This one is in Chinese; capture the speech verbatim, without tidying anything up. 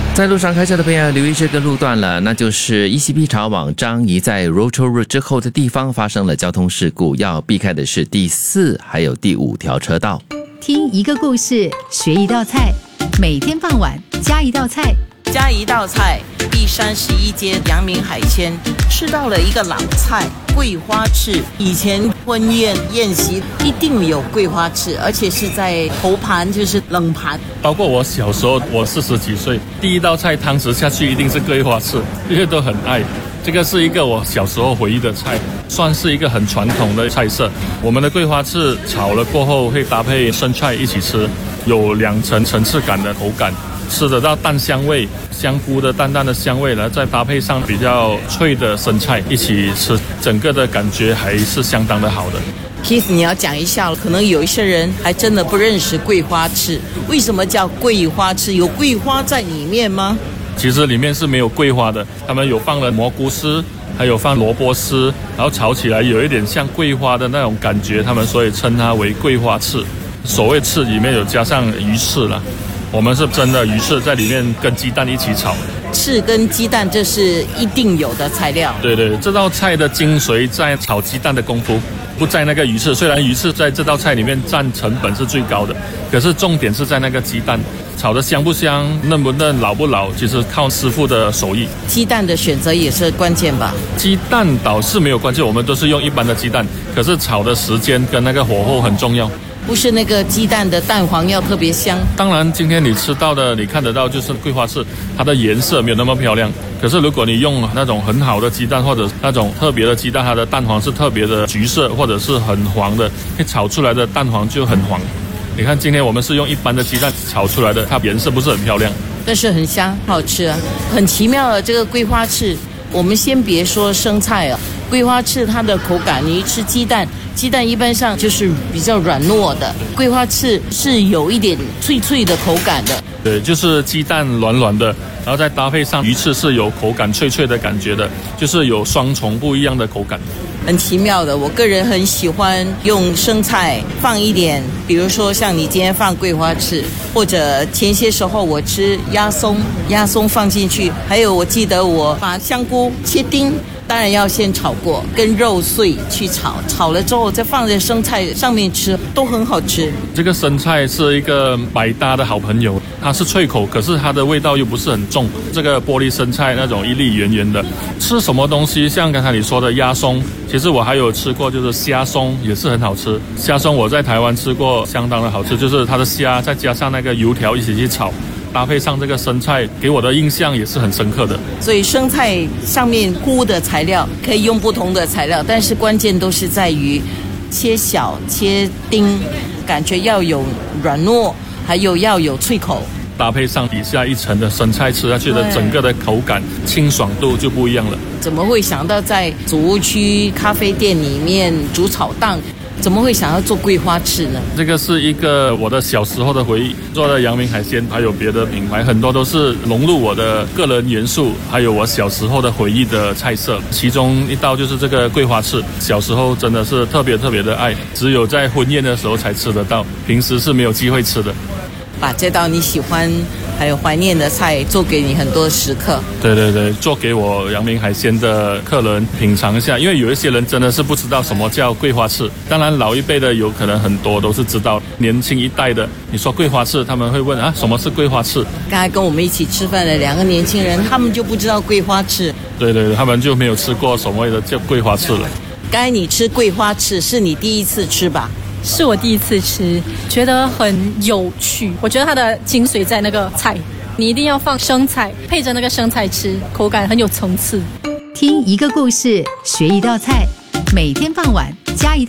在路上开车的朋友留意这个路段了，那就是 E C P 潮往樟宜在 Rochor Road 之后的地方发生了交通事故，要避开的是第四还有第五条车道。 听一个故事，学一道菜，每天傍晚加一道菜。 加一道菜，第三十一街阳明海鲜吃到了一个老菜桂花翅。以前婚宴宴席一定有桂花翅，而且是在头盘，就是冷盘。 包括我小时候，我四十几岁，第一道菜汤匙下去一定是桂花翅，因为都很爱。这个是一个我小时候回忆的菜，算是一个很传统的菜色。我们的桂花翅炒了过后会搭配生菜一起吃，有两层层次感的口感，吃得到蛋香味，香菇的淡淡的香味，然后再搭配上比较脆的生菜一起吃，整个的感觉还是相当的好的。 Keith， 你要讲一下，可能有一些人还真的不认识桂花翅，为什么叫桂花翅？有桂花在里面吗？ 其实里面是没有桂花的，他们有放了蘑菇丝，还有放萝卜丝，然后炒起来有一点像桂花的那种感觉，他们所以称它为桂花翅。所谓翅里面有加上鱼翅了，我们是真的鱼翅在里面跟鸡蛋一起炒。 翅跟鸡蛋这是一定有的材料。 对对，这道菜的精髓在炒鸡蛋的功夫，不在那个鱼翅。虽然鱼翅在这道菜里面占成本是最高的，可是重点是在那个鸡蛋炒的香不香、嫩不嫩、老不老，其实靠师傅的手艺。 鸡蛋的选择也是关键吧？ 鸡蛋倒是没有关键，我们都是用一般的鸡蛋，可是炒的时间跟那个火候很重要。 不是那个鸡蛋的蛋黄要特别香。 当然今天你吃到的你看得到就是桂花翅，它的颜色没有那么漂亮，可是如果你用那种很好的鸡蛋或者那种特别的鸡蛋，它的蛋黄是特别的橘色或者是很黄的，炒出来的蛋黄就很黄。你看今天我们是用一般的鸡蛋炒出来的，它颜色不是很漂亮， 但是很香好吃啊。很奇妙的这个桂花翅，我们先别说生菜啊，桂花翅它的口感，你一吃鸡蛋，鸡蛋一般上就是比较软糯的，桂花翅是有一点脆脆的口感的。 对，就是鸡蛋软软的，然后再搭配上鱼翅是有口感脆脆的感觉的，就是有双重不一样的口感。 很奇妙的，我个人很喜欢用生菜放一点，比如说像你今天放桂花翅，或者前些时候我吃鸭松，鸭松放进去，还有我记得我把香菇切丁，当然要先炒过，跟肉碎去炒，炒了之后再放在生菜上面吃，都很好吃。 这个生菜是一个百搭的好朋友，它是脆口，可是它的味道又不是很重。这个玻璃生菜那种一粒圆圆的，吃什么东西，像刚才你说的鸭松，其实我还有吃过，就是虾松也是很好吃。虾松我在台湾吃过，相当的好吃，就是它的虾再加上那个油条一起去炒，搭配上这个生菜，给我的印象也是很深刻的。 所以生菜上面铺的材料可以用不同的材料，但是关键都是在于切小切丁，感觉要有软糯，还有要有脆口， 搭配上底下一层的生菜，吃下去的整个的口感清爽度就不一样了。 怎么会想到在祖屋区咖啡店里面煮炒档，怎么会想要做桂花翅呢？ 这个是一个我的小时候的回忆，做的阳明海鲜还有别的品牌，很多都是融入我的个人元素，还有我小时候的回忆的菜色。其中一道就是这个桂花翅，小时候真的是特别特别的爱，只有在婚宴的时候才吃得到，平时是没有机会吃的。 把这道你喜欢还有怀念的菜做给你很多食客。 对对对，做给我阳明海鲜的客人品尝一下，因为有一些人真的是不知道什么叫桂花翅，当然老一辈的有可能很多都是知道，年轻一代的你说桂花翅，他们会问啊什么是桂花翅。 刚才跟我们一起吃饭的两个年轻人，他们就不知道桂花翅。 对对对，他们就没有吃过所谓的叫桂花翅了。 刚才你吃桂花翅是你第一次吃吧？ 是我第一次吃，觉得很有趣。我觉得它的精髓在那个菜，你一定要放生菜，配着那个生菜吃，口感很有层次。 听一个故事，学一道菜，每天傍晚加一道